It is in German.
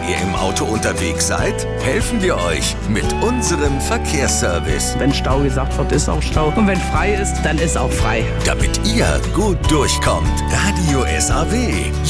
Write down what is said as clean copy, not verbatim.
ihr im Auto unterwegs seid? Helfen wir euch mit unserem Verkehrsservice. Wenn Stau gesagt wird, ist auch Stau. Und wenn frei ist, dann ist auch frei. Damit ihr gut durchkommt. Radio SAW.